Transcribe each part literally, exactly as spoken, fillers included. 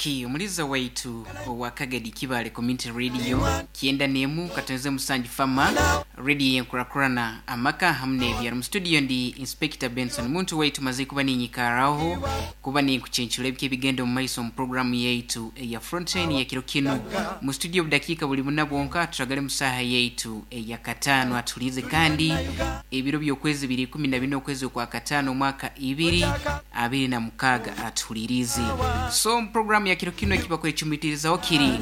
Okay, umuliza waitu wa Kagadi Kibale Community Radio kienda nemu katonze musanji fama radio yenkurakurana amaka hamne bya mu studio ndi Inspector Benson muntu waitu mazi kuba ninyikaraho kuba ni kuchenchula bike bigendo mu maiso mu program yaitu ya frontline ya kirokino mu studio dakika buli munabonka turagale musaha yaitu ya katano atulize kandi ebiro byokwezi biri kumi na bine okwezi kwa katano mwaka ibiri abiri na mukaga atulirize. So program ya kirokino kiba kwa chumitiriza okiri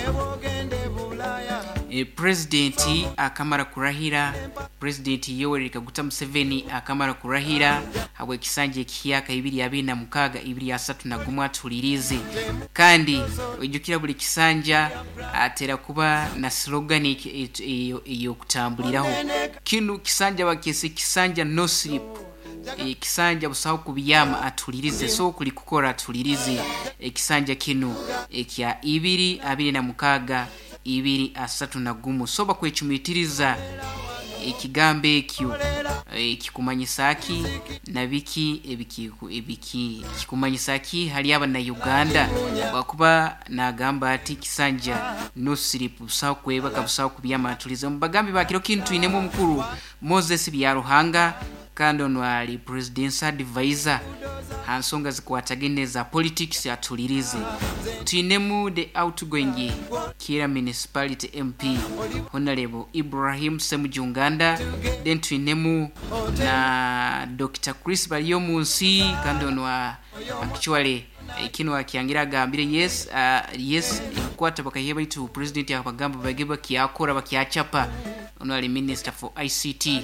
e president akamara kurahira president Yoweri Kaguta Museveni akamara kurahira habwe kisanje kiyaka ibiri ya bina mukaga ibiri ya satu na gumwa tulirize kandi ujukira buli kisanja atera kuba na slogan iyo kutambuliraho kinu kisanja bakese kisanja no sleep e kisanja busaho kubiyama atulirize so kuli kukora atulirize e kisanja kinu e kya ibiri abiri na mukaga ibiri asatu na gumu soba kwechumitiriza ikigambe ekyo ekikumanyisaki nabiki ebiki ebiki kikumanyisaki hali aba na Uganda bakuba nagamba ati kisanja no slip sawa kweba kabusaho kubiyama atulirize mbagambi bakiro kintu inemo mukuru Moses Byaruhanga kando nwali presidential advisor hansonga zikwatageneza politics atulirize tuinemu the outgoing Kira municipality M P Honorable Ibrahim Semujunganda then tuinemu na Doctor Chris Balyomunsi kando nwa actually ikino akiangira gambire yes uh, yes kwata bakayeba itu president ya bagamba bageba kiakora bakiachapa onwali minister for I C T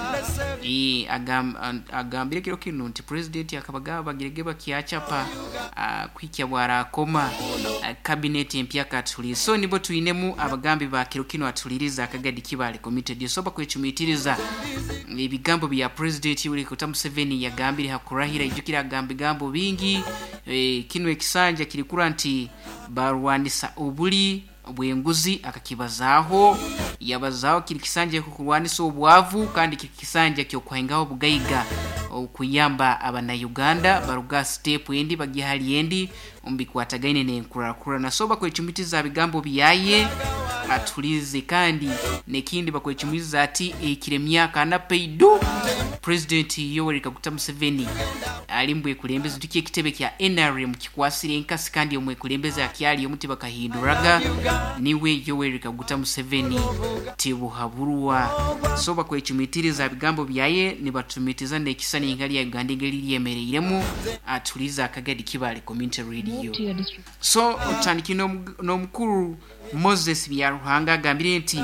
i agam agambire kiro kinu nti president yakabagaba bagirigeba kiachapa uh, kwikya bwara koma uh, cabinet empya katuli so nibo tuinemu abagambi ba kiro kinu atuliriza Kagadi Kibale committed soba kwechumitiriza ibigambo bya president Yoweri Kaguta Museveni yagambire hakurahira ijukira gambi gambo bingi e, kinu ekisanja kilikura nti barwanisa obuli bwenguzi akakibazaho yabazaho kilikisanje kukurwanisa obwavu kandi kilikisanje kyo kwaingaho bugaiga okuyamba abana Uganda baruga step endi bagihali endi umbikwatagaine ne nkurakura na soba kwechumitiza bigambo biyaye atulize kandi nekindi bakwechumiza ati ekiremyaka na peidu president Yoweri Kaguta Museveni alimbwe kulembeza tukiye kitebe kya N R M kikwasire nkasi kandi omwe kulembeza akyali omuti bakahinduraga niwe Yoweri Kaguta Museveni tibuhaburwa soba kwechumitiriza bigambo byaye ni batumitiza nekisani ingali ya Uganda ngeli yemereyiremu atuliza Kagadi Kibale Community Radio. So utandiki no, no mkuru Moses Byaruhanga gambire nti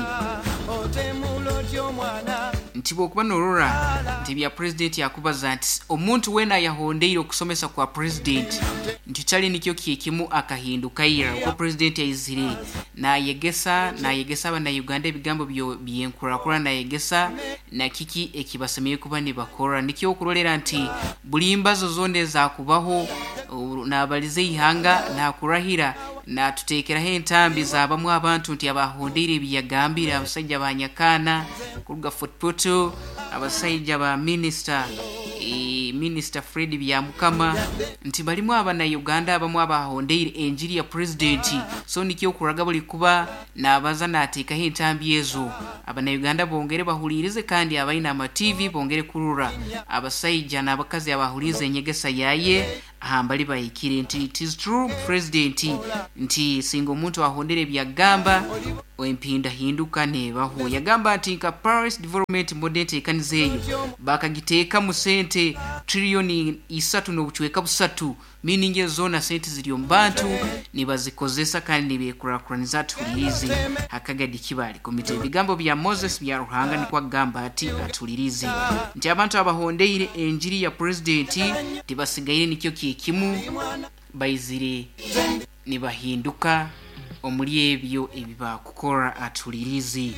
ntibo kuba norora nti bya president yakubaza nti omuntu wena yahondeire okusomesa kwa president nti chali nikyo kikimu akahinduka ira ko president yazire na yegesa na yegesa abana Uganda ebigambo byo byenkura kura na yegesa na kiki ekibasemeye kuba ni bakora nikyo kurolera nti bulimbazo zonde za kubaho na balize ihanga na kurahira na tutekera he ntambi za bamwe abantu nti abahondire biyagambira abasajja banyakana kuruga footpoto abasajja ba minister e minister Fred Byamukama nti balimu abana Uganda bamwe abahondire enjiri ya president so nikyo kuraga buli kuba nabaza nateka he ntambi ezo abana Uganda bongere bahulirize kandi abaina ama T V bongere kurura abasajja nabakazi abahulirize nyegesa yaye ahambali bayikire nti it is true president nti singo muntu ahondere byagamba wempinda hinduka nebaho yagamba ati ka Paris development model ekanizeyo bakagiteeka mu sente trilioni isatu no buchweka busatu meaning zona sente ziri ombantu nibazikozesa kandi nibekurakuraniza tulirize Kagadi Kibale committee bigambo bya Moses Byaruhanga ni kwa gamba ati atulirize nti abantu abahondeire enjiri ya president tibasigaire nikyo kikimu bayizire nibahinduka omuli ebyo ebiba kukora atulirize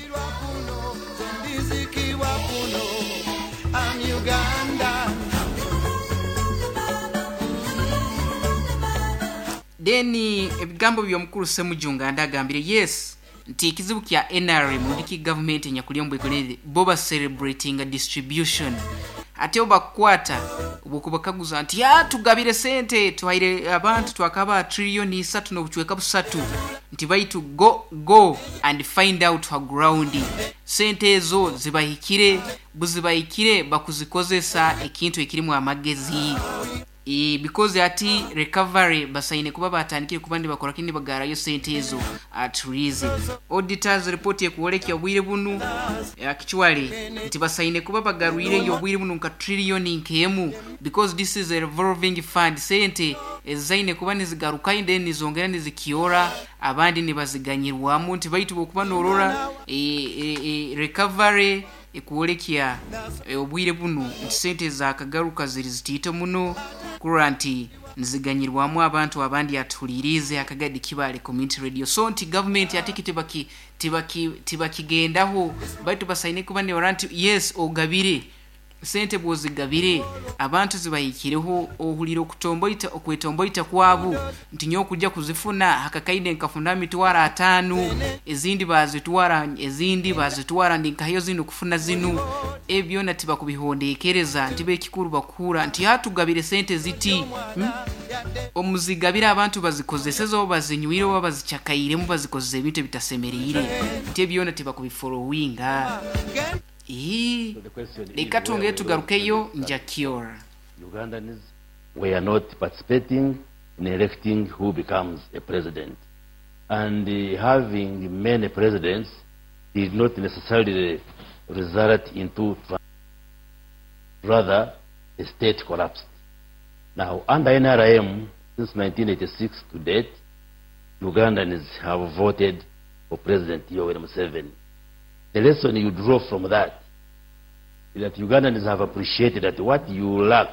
deni ebigambo by'omukuru Semujunganda agambire yes nti ikizibu kya N R M ndiki government nyakulyombwe kolere boba celebrating a distribution ate obakwata obukubakaguza nti ya tugabire sente twaire abantu twakaba trillion isatu n'obuchweka busatu nti baitu go go and find out how ground sente ezo zibahikire buzibahikire bakuzikozesa ekintu ekirimu amagezi e because ati recovery basaine kuba batandikire kubandi bakora kindi bagara yo sente ezo at release auditors report ekuolekya bwire bunu akichwali nti basaine kuba bagarwire yo bwire bunu nka trillion nkemu because this is a revolving fund sente ezaine kuba nizigaruka inde nizongera nizikiora abandi nibaziganyirwamu nti baitu bokuba norora e, e, e, recovery ekuolekya e, obwire bunu nti sente za kagaruka ziri zitito muno kuranti nziganyirwamu abantu abandi atulirize akagadi kibale community radio so nti government atikite baki tibaki tibakigendaho baitu basaine kubane waranti yes ogabire sente bwozigabire abantu zibayikireho ohuliro kutomboita okwetomboita kwabu nti nyo kujja kuzifuna hakakaide nkafuna mitwara atanu ezindi bazitwara ezindi bazitwara ndinkayo zino kufuna zinu ebyo natiba kubihondekereza ntibe kikuru bakura nti hatugabire sente ziti hmm? omuzigabira abantu bazikozesezo bazinywiro bazichakairemu bazikozeze ebintu bitasemerire nti ebyo natiba kubifollowinga Eh, lekatunge tugarukeyo njakiora. Ugandans were not participating in electing who becomes a president. And uh, having many presidents did not necessarily result into rather the state collapsed. Now, under N R I M, since nineteen eighty-six to date, Ugandans have voted for President Yoweri Museveni. The lesson you draw from that is that Ugandans have appreciated that what you lack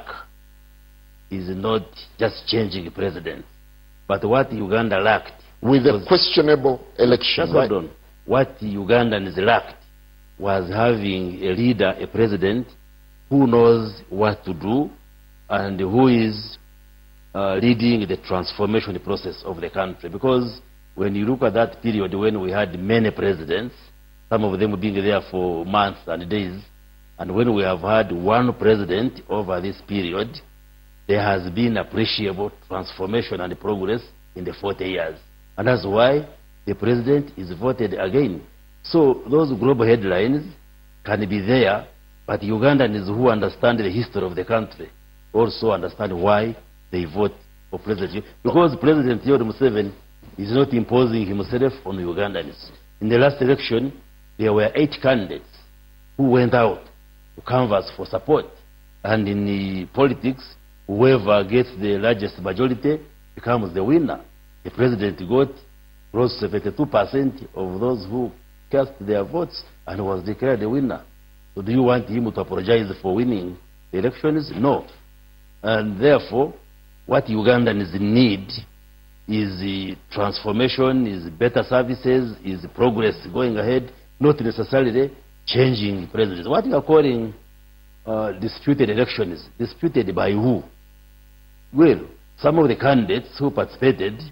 is not just changing president, but what Uganda lacked with a questionable election. Right? On, what Ugandans lacked was having a leader, a president, who knows what to do and who is uh, leading the transformation process of the country. Because when you look at that period when we had many presidents, some of them being there for months and days, and when we have had one president over this period, there has been appreciable transformation and progress in the forty years. And that's why the president is voted again. So those global headlines can be there, but Ugandans who understand the history of the country also understand why they vote for President. Because President Yoweri Museveni is not imposing himself on Ugandans. In the last election, there were eight candidates who went out to canvass for support. And in the politics, whoever gets the largest majority becomes the winner. The president got close to seventy-two percent of those who cast their votes and was declared the winner. So do you want him to apologize for winning the elections? No. And therefore, what Ugandans need is the transformation, is better services, is progress going ahead, not necessarily changing presidents. What you are calling uh, disputed elections, disputed by who? Well, some of the candidates who participated,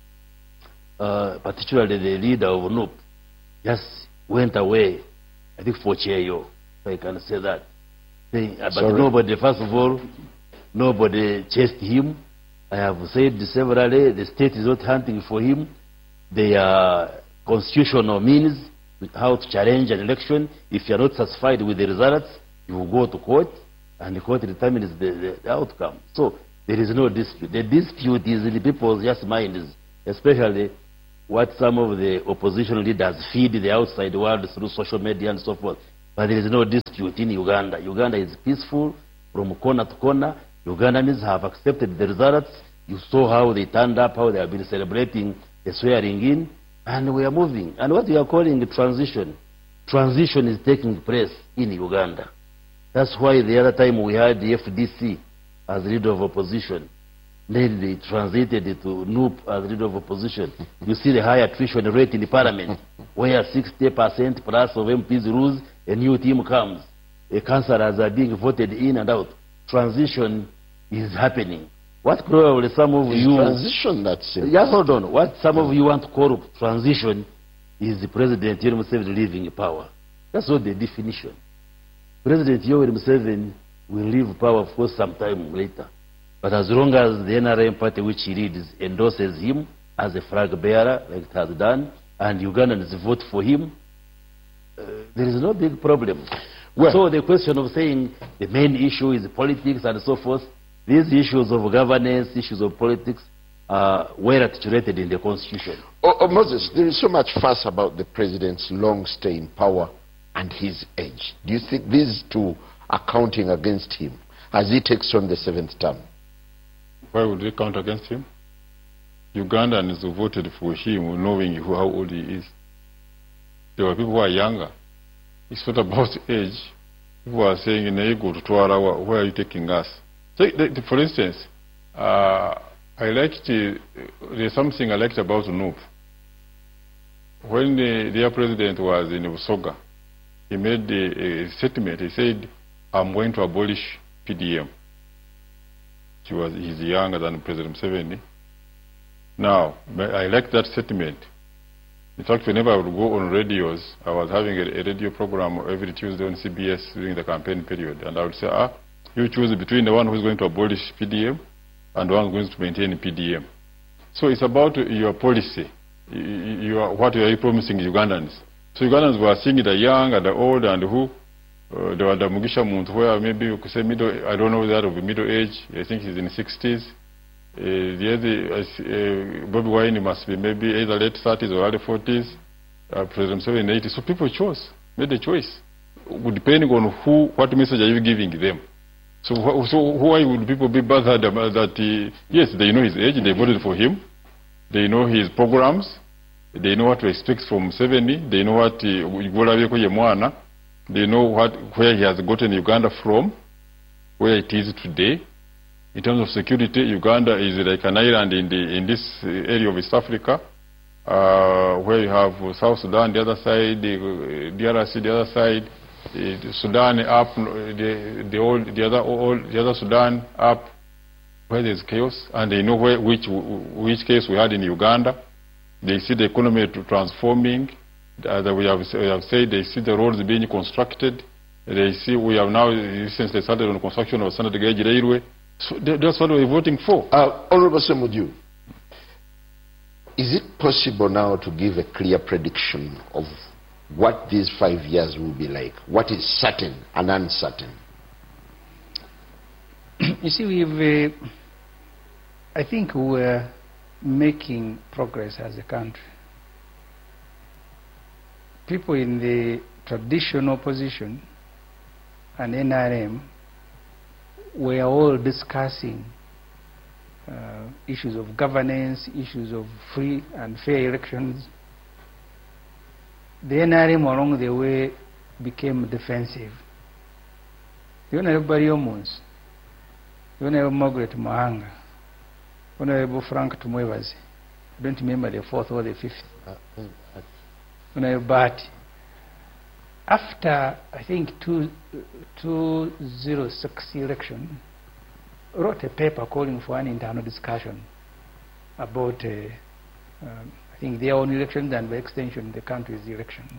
uh, particularly the leader of N U P, just went away, I think for Cheyo, if I can say that. They, uh, but Sorry. nobody, first of all, nobody chased him. I have said severally, the state is not hunting for him. There are constitutional means how to challenge an election. If you are not satisfied with the results, you will go to court, and the court determines the, the, the outcome. So there is no dispute. The dispute is in the people's just minds, especially what some of the opposition leaders feed the outside world through social media and so forth. But there is no dispute in Uganda. Uganda is peaceful from corner to corner. Ugandans have accepted the results. You saw how they turned up, how they have been celebrating the swearing in. And we are moving. And what we are calling the transition, transition is taking place in Uganda. That's why the other time we had the F D C as leader of opposition. Then they transited it to N U P as leader of opposition. You see the high attrition rate in the parliament, where sixty percent plus of M Ps lose, a new team comes. The councillors are being voted in and out. Transition is happening. What probably some of It's you... transition that's it. Just hold on. What some of you want to call transition is the President Yoweri Museveni leaving power. That's not the definition. President Yoweri Museveni will leave power for some time later. But as long as the N R M party which he leads endorses him as a flag bearer, like it has done, and Ugandans vote for him, uh, there is no big problem. Well, so the question of saying the main issue is politics and so forth, these issues of governance, issues of politics, are well articulated in the Constitution. Oh, oh, Moses, there is so much fuss about the president's long stay in power and his age. Do you think these two are counting against him as he takes on the seventh term? Why would they count against him? Ugandans who voted for him knowing who, how old he is. There were people who are younger. It's not about age. People are saying, in a go to Twara, where are you taking us? So, the, the, for instance, uh, I liked, uh, there's something I liked about N U P. When the, their president was in Usoga, he made a, a statement. He said, I'm going to abolish P D M. He was, he's younger than President Museveni. Now, I like that statement. In fact, whenever I would go on radios, I was having a, a radio program every Tuesday on C B S during the campaign period, and I would say, ah, you choose between the one who's going to abolish P D M and the one who's going to maintain P D M. So it's about your policy. You are, what are you promising Ugandans? So Ugandans were seeing the young and the old and who. Uh, there was the Mugisha Muntu, where maybe you could say middle, I don't know that of the middle age, I think he's in the sixties. Uh, the other, uh, Bobby Wine must be maybe either late thirties or early forties, uh, President Museveni eighty. So people chose, made the choice, depending on who, what message are you giving them. So, wh so why would people be bothered about that? Uh, yes, they know his age, they voted for him, they know his programs, they know what to expect from Museveni, they know what uh, they know what, where he has gotten Uganda from, where it is today. In terms of security, Uganda is like an island in, the, in this area of East Africa, uh, where you have South Sudan, the other side, the D R C, the other side, the Sudan up, the, the, old, the, other, all, the other Sudan up, where there's chaos, and they know where, which, which case we had in Uganda. They see the economy transforming. As we have, we have said, they see the roads being constructed. They see we have now, since they started on construction of Standard Gauge Railway. So that's what we're voting for. Uh, Honorable Semuju, is it possible now to give a clear prediction of what these five years will be like? What is certain and uncertain? You see, we've, uh, I think we're making progress as a country. People in the traditional opposition and N R M were all discussing uh, issues of governance, issues of free and fair elections. The N R M along the way became defensive. The Honorable Barrios, the Honorable Margaret Mahanga, the Honorable Frank Tumwebazi, I don't remember the fourth or the fifth. Uh, uh, But after, I think, two, two zero six election, wrote a paper calling for an internal discussion about, uh, um, I think, their own elections and by extension the country's elections.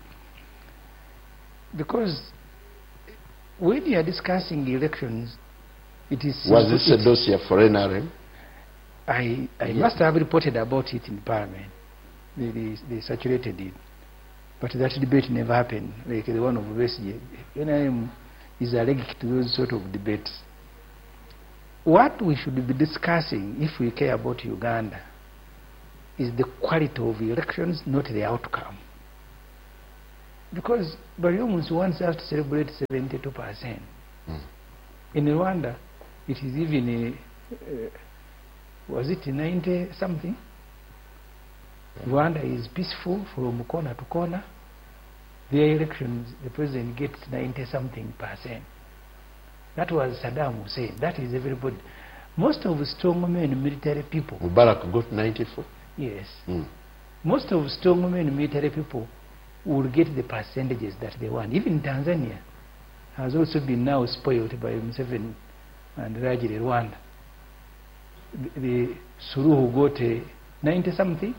Because when you are discussing elections, it is... Was this a dossier for N R M? I, I yeah. must have reported about it in Parliament. They, they, they saturated it. But that debate never happened, like the one of Besigye. N R M is allergic to those sort of debates. What we should be discussing, if we care about Uganda, is the quality of elections, not the outcome. Because Barrios wants us to celebrate seventy-two percent. Mm. In Rwanda, it is even, a, uh, was it ninety something? Rwanda is peaceful from corner to corner. Their elections, the president gets ninety something percent. That was Saddam Hussein. That is everybody. Most of the strongmen military people. Mubarak got ninety-four? Yes. Mm. Most of the strongmen military people will get the percentages that they want. Even Tanzania has also been now spoiled by Museveni and Rajiri Rwanda. The, the Suruhu got uh, ninety something.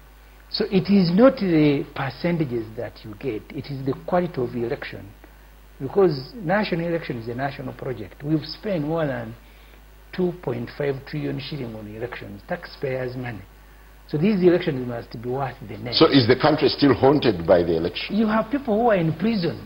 So it is not the percentages that you get, it is the quality of the election because national election is a national project. We've spent more than two point five trillion shilling on elections, taxpayers' money. So these elections must be worth the name. So is the country still haunted by the election? You have people who are in prison.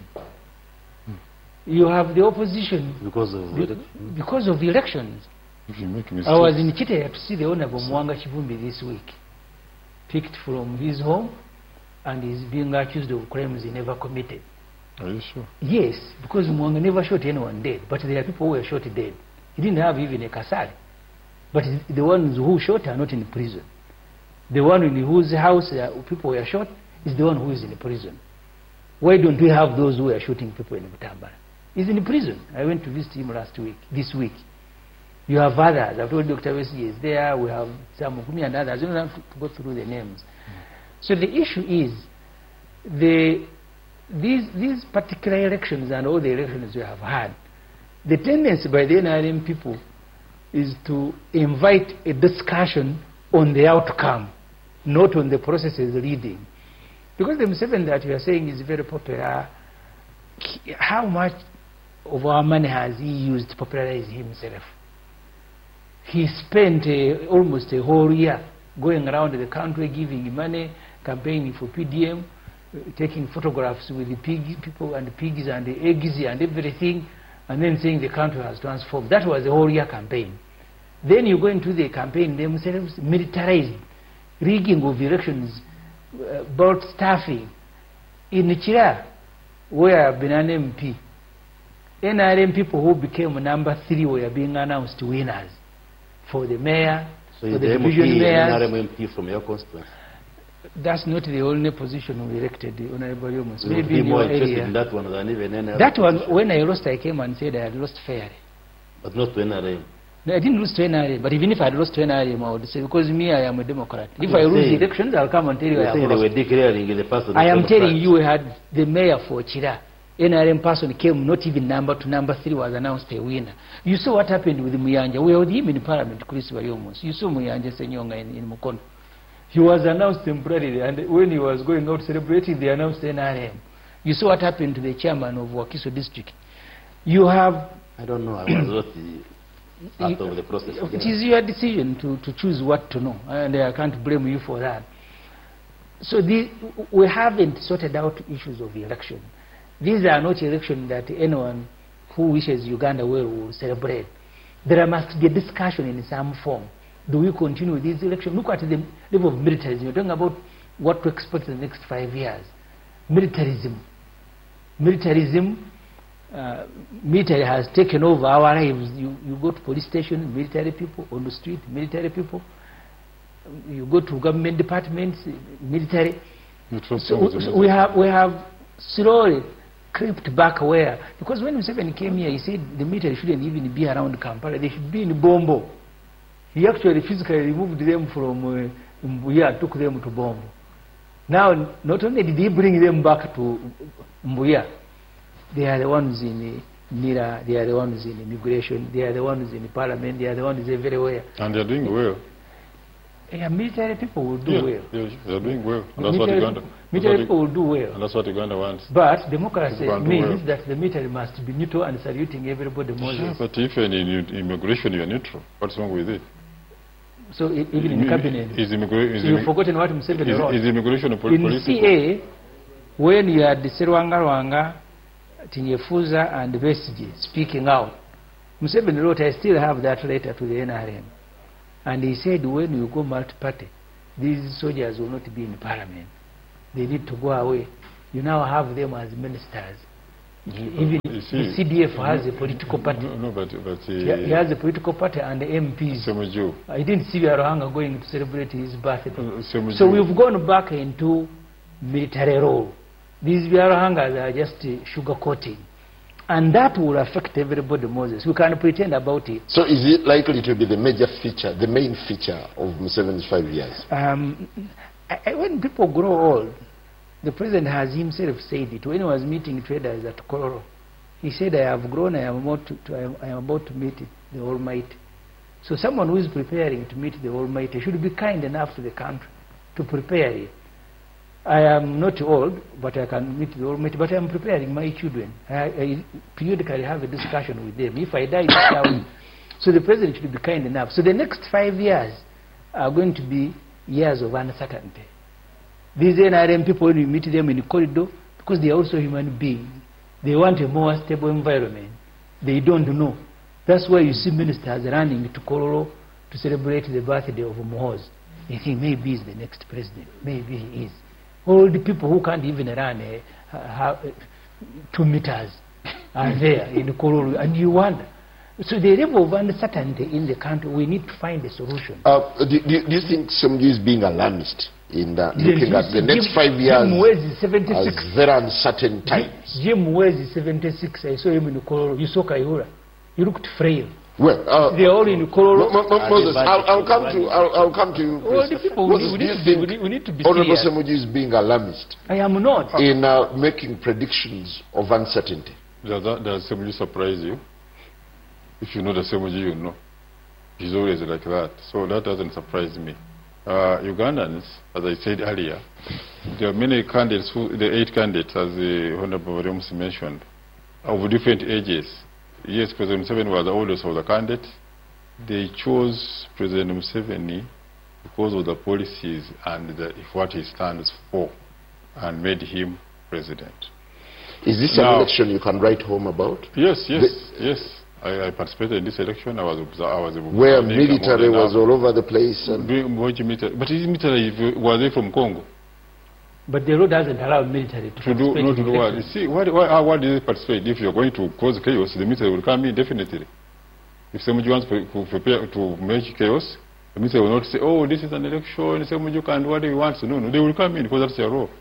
You have the opposition Because of be, election. because of the elections. If you make mistakes. I was in Chiteya to see the Honorable Mwanga Kivumbi this week, picked from his home, and is being accused of crimes he never committed. Are you sure? Yes, because Mwanga never shot anyone dead, but there are people who were shot dead. He didn't have even a kasari. But the ones who shot are not in prison. The one in whose house uh, people were shot is the one who is in prison. Why don't we have those who are shooting people in Butambara? He's in prison. I went to visit him last week, this week. You have others. I've told Doctor Wesley is there. We have Sam Mukumi and others. You don't have to go through the names. Mm. So the issue is the, these, these particular elections and all the elections we have had, the tendency by the N R M people is to invite a discussion on the outcome, not on the processes leading. Because the Museveni that you are saying is very popular, how much of our money has he used to popularize himself? He spent uh, almost a whole year going around the country giving money, campaigning for P D M, uh, taking photographs with the pig, people and the pigs and the eggs and everything, and then saying the country has transformed. That was the whole year campaign. Then you go into the campaign themselves, militarized, rigging of elections, uh, about staffing. In Chira, where I've been an M P, N R M people who became number three were being announced winners for the mayor, So for you're the the M P division mayors. and an M P from your constituency. That's not the only position we elected, Honorable Yomus. You would Maybe be in more your interested area. in that one than even N R M. That one, when I lost, I came and said I had lost fairly. But not to N R M. No, I didn't lose to N R M, but even if I had lost to N R M, I would say, because me, I am a Democrat. If You're I lose saying- the elections, I'll come and tell you I You're have saying they lost. were declaring in the past. I am telling you, we had the mayor for Chira. N R M person came, not even number two, number three was announced a winner. You saw what happened with Muyanja. We were with him in Parliament, Chris Bayomos. You saw Muyanja Senyonga in, in Mukono. He was announced temporarily, and when he was going out celebrating, they announced N R M. You saw what happened to the chairman of Wakiso district. You have... I don't know. I was not the part of the process. It is your decision to, to choose what to know, and I can't blame you for that. So the, we haven't sorted out issues of the election. These are not elections that anyone who wishes Uganda well will celebrate. There must be a discussion in some form. Do we continue with these elections? Look at the level of militarism. You're talking about what to expect in the next five years. Militarism. Militarism, uh, military has taken over our lives. You, you go to police station, military people. On the street, military people. You go to government departments, military. So, so we have we have slowly crept back where, because when Museveni came here, he said the military shouldn't even be around Kampala, they should be in Bombo. He actually physically removed them from uh, Mbuya, took them to Bombo. Now, not only did he bring them back to Mbuya, they are the ones in uh, Nira, they are the ones in immigration, they are the ones in Parliament, they are the ones everywhere. And they are doing well. Yeah, military people will do yeah, well. They are doing well. And that's military, what Uganda. military what people will do well. And that's what Uganda wants. But democracy People do means well. that the military must be neutral and saluting everybody Moses. Yeah, but if in, in immigration you are neutral, what's wrong with it? So i- even in cabinet, Is, immigra is, you've immi forgotten what Museveni is, wrote. is immigration a pol In political? C A, when you had Serwanga Rwanga, Tinyefuza and Besigye speaking out, Museveni wrote, I still have that letter to the N R M. And he said, when you go multi-party, these soldiers will not be in Parliament. They need to go away. You now have them as ministers. Even You see, the C D F has a political party. No, no but, but uh, He he has a political party and the M Ps. Semuju. I didn't see Ruhanga going to celebrate his birthday. Uh, Semuju. So we've gone back into military role. These Ruhangas are just uh, sugarcoating. And that will affect everybody, Moses. We can't pretend about it. So is it likely to be the major feature, the main feature of Museveni's five years? Um, I, I, when people grow old, the president has himself said it. When he was meeting traders at Kororo, he said, I have grown, I am about to, to, I am, I am about to meet the Almighty. So someone who is preparing to meet the Almighty should be kind enough to the country to prepare it. I am not old, but I can meet the old mate, but I am preparing my children. I, I periodically have a discussion with them. If I die now, so the president should be kind enough. So the next five years are going to be years of uncertainty. These N R M people, when you meet them in the corridor, because they are also human beings, they want a more stable environment. They don't know. That's why you see ministers running to Kololo to celebrate the birthday of Mohoz. They think maybe he's the next president. Maybe he is. All the people who can't even run a, a, a, two meters are there in Kololo, and you wonder. So the level of uncertainty in the country, we need to find a solution. Uh, do, do, do you think somebody is being alarmist in that, looking at the next five years as very uncertain times? Jim Mwezi seventy-six, I saw him in Kololo. You saw Kaihura. He looked frail. Well, uh, they are all in Kololo. Moses, I'll, I'll come to I'll, I'll come to you. All the people, Moses, we, need to be, we, need, we need to be Honorable Semuji is being alarmist. I am not. In uh, making predictions of uncertainty. Does that does Semuji surprise you? If you know the Semuji, you know. He's always like that. So that doesn't surprise me. Uh, Ugandans, as I said earlier, there are many candidates, who, the eight candidates, as the Honorable Williams mentioned, of different ages. Yes, President Museveni was the oldest of the candidates. They chose President Museveni because of the policies and the, what he stands for, and made him president. Is this now, an election you can write home about? Yes, yes, the, yes. I, I participated in this election. I was, I was where military was all over the place. And but is military, was they from Congo? But the law doesn't allow military to, to do, not to do what? You see, what, why, why did they participate? If you're going to cause chaos, the military will come in definitely. If somebody wants to prepare to make chaos, the military will not say, oh, this is an election, somebody can do whatever he wants. No, no, they will come in because that's their role.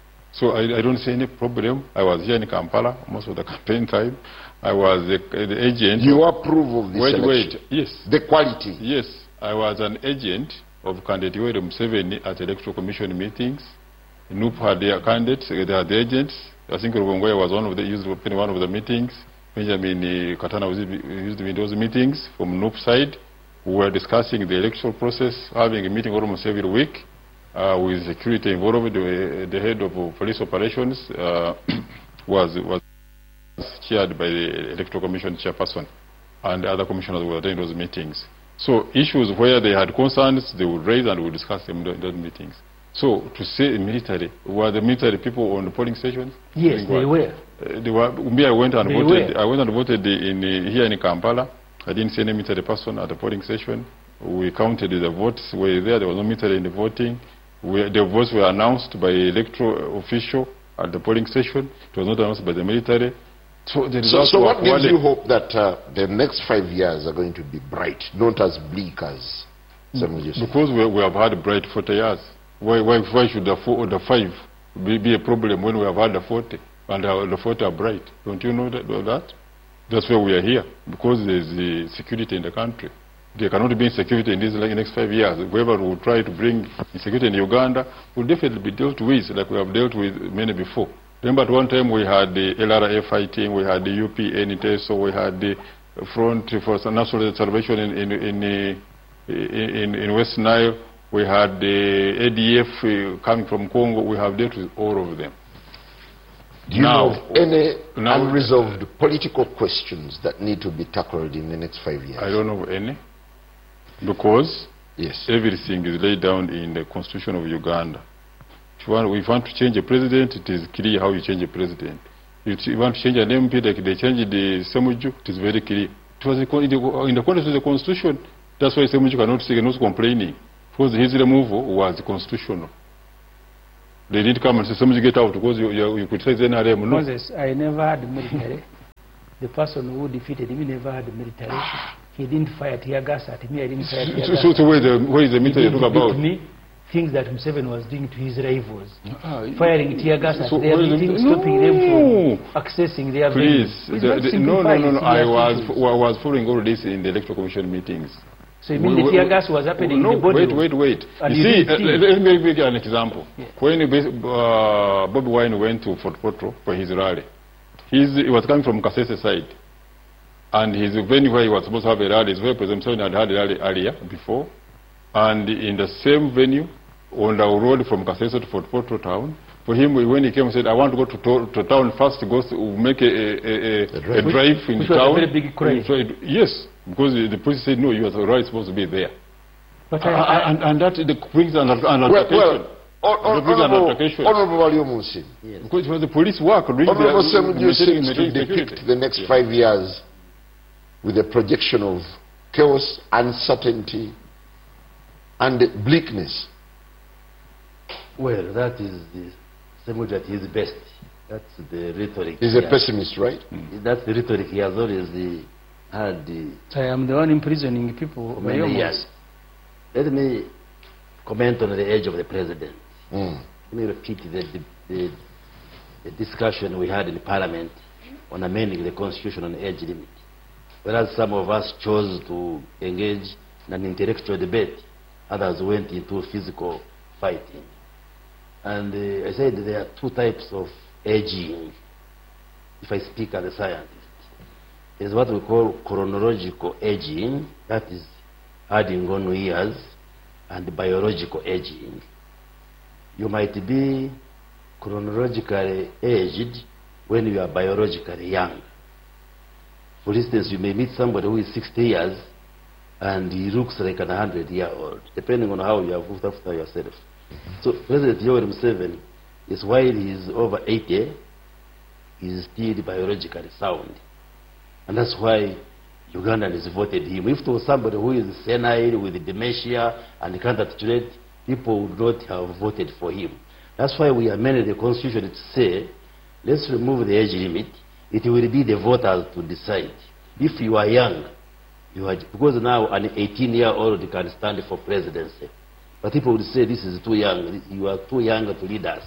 So I, I don't see any problem. I was here in Kampala most of the campaign time. I was the, the agent. You approve of this wait, election? Wait, yes. The quality? Yes. I was an agent of candidate Yoweri Museveni at electoral commission meetings. N U P had their candidates, they had the agents. I think Rubongoya was one of the, used in one of the meetings. Benjamin uh, Katana was used in those meetings from N U P side. We were discussing the electoral process, having a meeting almost every week uh, with security involved. The, the head of uh, police operations uh, was, was chaired by the electoral commission chairperson, and the other commissioners were attending those meetings. So issues where they had concerns, they would raise and we would discuss them in those meetings. So to say military, were the military people on the polling stations? Yes, they were. Uh, they were. Me, I went and they voted. Were. I went and voted in uh, here in Kampala. I didn't see any military person at the polling station. We counted the votes were there. There was no military in the voting. We, the votes were announced by electoral official at the polling station. It was not announced by the military. So, the so, so what gives you hope that uh, the next five years are going to be bright, not as bleak as some of you say? Because we, we have had bright forty years. Why, why, why should the, four, the five be, be a problem when we have had the forty and uh, the forty are bright? Don't you know that, that? That's why we are here, because there's the security in the country. There cannot be insecurity in these like, next five years. Whoever will try to bring insecurity in Uganda will definitely be dealt with like we have dealt with many before. Remember at one time we had the L R A fighting, we had the U P N, so we had the Front for National Salvation in, in, in, in, in West Nile, we had the A D F uh, coming from Congo. We have dealt with all of them. Do you now, know of any now, unresolved political questions that need to be tackled in the next five years? I don't know of any, because yes, everything is laid down in the Constitution of Uganda. If you want, if you want to change a president, it is clear how you change a president. If you want to change an M P, like they changed the Semuju, it is very clear. It was in the, in the context of the Constitution. That's why Semuju cannot say, cannot complaining. Because his removal was constitutional. They didn't come and say, somebody get out because you, you, you criticize N R M. No. Moses, I never had the military. The person who defeated me never had the military. He didn't fire tear gas at me, I didn't fire tear so, gas. So, so where, the, where is the military you talk about? Me, things that Museveni was doing to his rivals. Ah, Firing tear gas so at their meetings, the, stopping no. them from accessing their Please, venues. the, the, no, no, no, no. I was, I was following all this in the electoral commission meetings. So you mean we, the tear gas was happening no, in the body? wait, wait, wait. And you, you see, uh, see let me give you an example. Yeah. When uh, Bobby Wine went to Fort Potro for his rally, he's, he was coming from Kasese side. And his venue where he was supposed to have a rally is where President Museveni had had a rally earlier, before. And in the same venue, on the road from Kaseso to Fort Portal town. For him, when he came and said, I want to go to, to, to town first, to go to make a, a, a, a, drive. a drive in Which the town. Was a very big crime. So it, yes, because the, the police said, no, you are right, supposed to be there. But uh, I, and, and that the brings an, an well, altercation. Well, on, on, Honorable, Honorable Waliomusi. Yes. Because it was the police work. Honorable Ssemujju seems to depict the next five years with a projection of chaos, uncertainty, and bleakness. Well, that is the Ssemujju at his best. That's the rhetoric. He's a pessimist, right? Mm. That's the rhetoric he has always the, had. The I am the one imprisoning people. For many years. Let me comment on the age of the president. Mm. Let me repeat the, the, the, the discussion we had in Parliament on amending the Constitution on age limit. Whereas some of us chose to engage in an intellectual debate, others went into physical fighting. And uh, I said there are two types of aging, if I speak as a scientist. There's what we call chronological aging, that is adding on years, and biological aging. You might be chronologically aged when you are biologically young. For instance, you may meet somebody who is sixty years and he looks like an one hundred year old, depending on how you have looked after yourself. Mm-hmm. So President Yoweri Museveni is, while he is over eighty, he is still biologically sound. And that's why Ugandans voted him. If it was somebody who is senile with dementia and can't articulate, people would not have voted for him. That's why we amended the Constitution to say, let's remove the age limit. It will be the voters to decide. If you are young, you are, because now an eighteen year old can stand for presidency. But people would say this is too young, you are too young to lead us.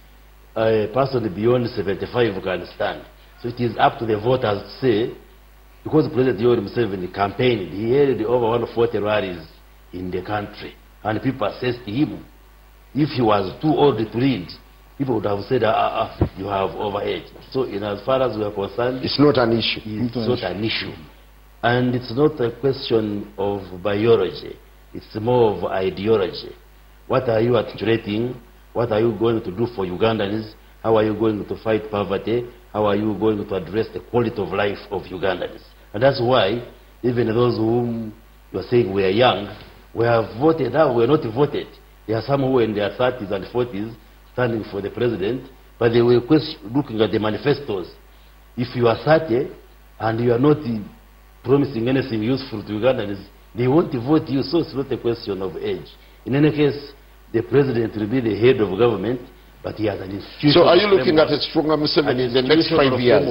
A person beyond seventy-five can stand. So it is up to the voters to say, because President Yoweri Museveni campaigned, he held over one hundred forty rallies in the country, and people assessed him. If he was too old to lead, people would have said, ah, ah, you have overaged. So in as far as we are concerned, it's not an issue. It's not an issue. And it's not a question of biology. It's more of ideology. What are you articulating? What are you going to do for Ugandans? How are you going to fight poverty? How are you going to address the quality of life of Ugandans? And that's why even those whom you are saying we are young, we have voted. Now we are not voted. There are some who are in their thirties and forties standing for the president, but they were looking at the manifestos. If you are thirty and you are not promising anything useful to Ugandans, they won't vote you, so it's not a question of age. In any case, the president will be the head of government, but he has an institution. So are you looking at a stronger Museveni in the next five years?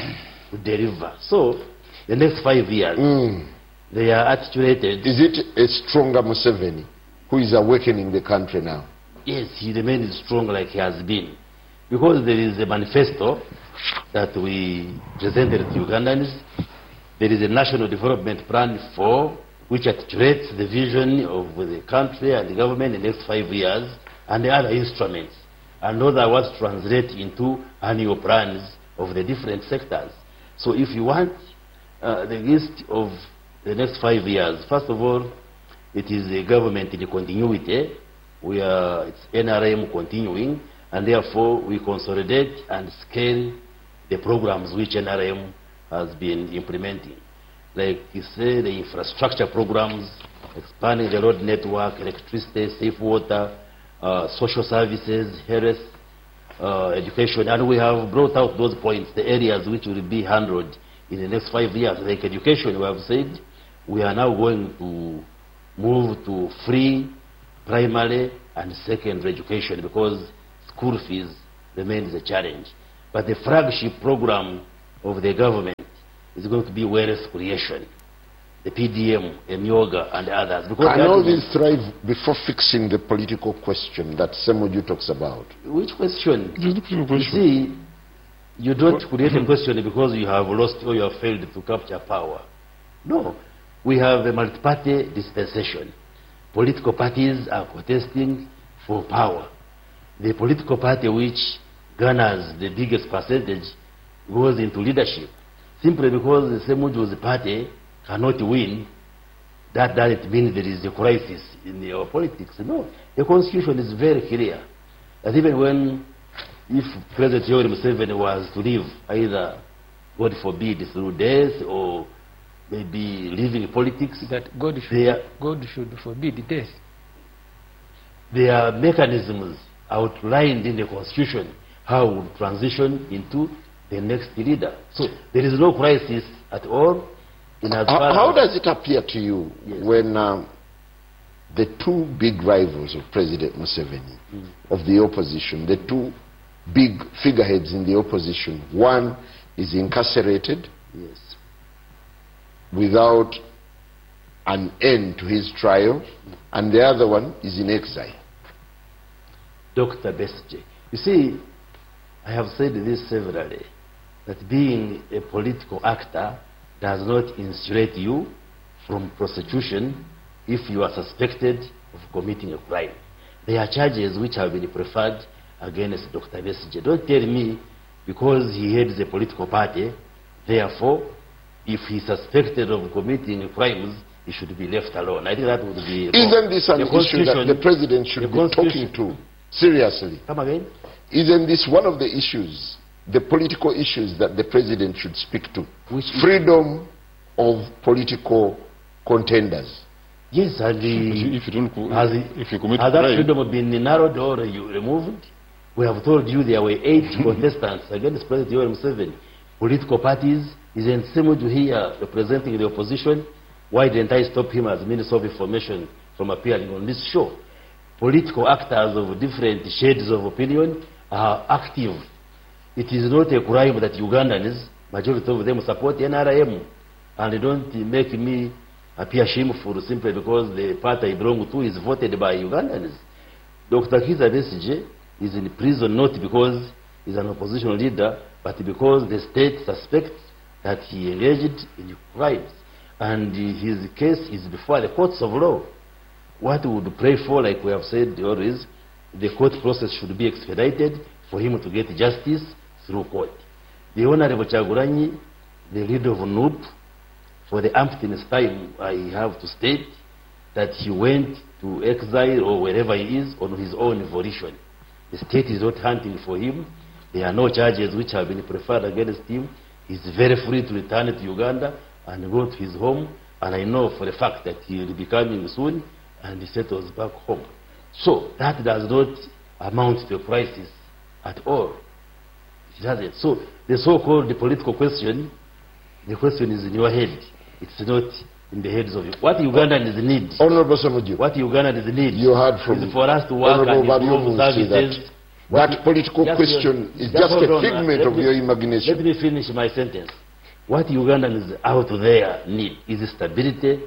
To deliver. So, the next five years, mm. they are articulated. Is it a stronger Museveni who is awakening the country now? Yes, he remains strong like he has been. Because there is a manifesto that we presented to Ugandans. There is a national development plan for which articulates the vision of the country and the government in the next five years, and the other instruments. And those are what translate into annual plans of the different sectors. So if you want uh, the list of the next five years, first of all, it is a government in the continuity. We are, it's N R M continuing, and therefore we consolidate and scale the programs which N R M has been implementing. Like you say, the infrastructure programs, expanding the road network, electricity, safe water, uh, social services, health, uh, education, and we have brought out those points, the areas which will be handled in the next five years. Like education, we have said, we are now going to move to free primary and secondary education because school fees remains a challenge. But the flagship program of the government is going to be wealth creation, the P D M, Emyoga, and others. Because and all these thrive before fixing the political question that Ssemujju talks about. Which question? The question. You see, you don't create a question because you have lost or you have failed to capture power. No. We have a multi-party dispensation. Political parties are contesting for power. The political party which garners the biggest percentage goes into leadership. Simply because the Ssemujju's party cannot win that doesn't mean there is a crisis in our politics. No, the constitution is very clear that even when, if President Yoweri Museveni was to live, either, God forbid, through death or maybe leaving politics, that God should, there, God should forbid death. There are mechanisms outlined in the constitution how we will transition into the next leader. So there is no crisis at all. In as how, far how as does it appear to you yes. when um, the two big rivals of President Museveni, mm. of the opposition, the two big figureheads in the opposition, one is incarcerated yes. without an end to his trial, mm. and the other one is in exile? Doctor Besigye. You see, I have said this severally, that being a political actor does not insulate you from prosecution if you are suspected of committing a crime. There are charges which have been preferred against Doctor Besigye. Don't tell me because he heads a political party, therefore, if he's suspected of committing crimes, he should be left alone. I think that would be wrong. Isn't this an issue that the president should be talking to? Seriously. Come again? Isn't this one of the issues, the political issues that the president should speak to? Which freedom of political contenders. Yes, and the, if you don't, has, if you commit has that crime, freedom been narrowed or you removed? We have told you there were eight contestants against President Yoweri Museveni. Political parties, isn't similar here representing the opposition. Why didn't I stop him as Minister of Information from appearing on this show? Political actors of different shades of opinion are active. It is not a crime that Ugandans, majority of them, support N R M, and they don't make me appear shameful simply because the party I belong to is voted by Ugandans. Doctor Kizza Besigye is in prison not because he's an opposition leader, but because the state suspects that he engaged in crimes, and his case is before the courts of law. What we would pray for, like we have said always, the court process should be expedited for him to get justice through court. The Honorable Chagulanyi, the leader of N U P, for the umpteenth time, I have to state that he went to exile or wherever he is on his own volition. The state is not hunting for him. There are no charges which have been preferred against him. He's very free to return to Uganda and go to his home. And I know for a fact that he will be coming soon and he settles back home. So that does not amount to a crisis at all. It doesn't. So the so-called the political question, the question is in your head. It's not in the heads of you. What Ugandans need, Honorable Samuju, what Ugandans need you heard from is for us to work and improve services. That, that political just question your, is just a on, figment of me, your imagination. Let me finish my sentence. What Ugandans out there need is stability,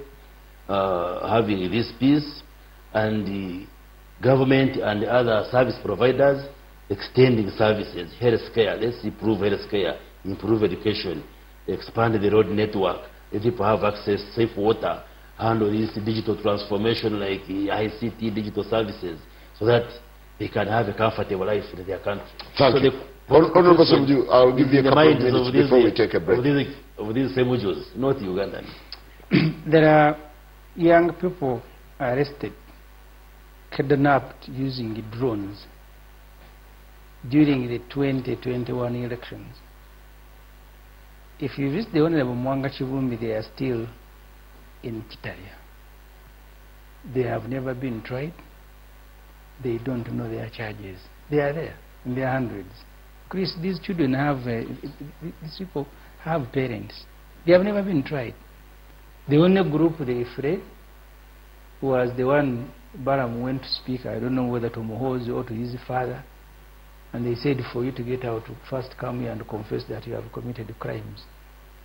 uh, having this peace, and the government and other service providers extending services, health care. Let's improve health care, improve education, expand the road network, let people have access to safe water, handle this digital transformation like I C T, digital services, so that they can have a comfortable life in their country. Thank so you. Honorable Samuju, I'll give you a couple of minutes of these, before we take a break. Of these, of these Semujos, not Ugandans. There are young people arrested, kidnapped using drones during the twenty twenty-one elections. If you visit the Honorable Mwanga Chivumbi, they are still in Kitaria. They have never been tried. They don't know their charges. They are there in their hundreds. Chris, these children have, uh, these people have parents. They have never been tried. The only group they fled was the one Baram went to speak, I don't know whether to Mohozi or to his father, and they said for you to get out, first come here and confess that you have committed crimes.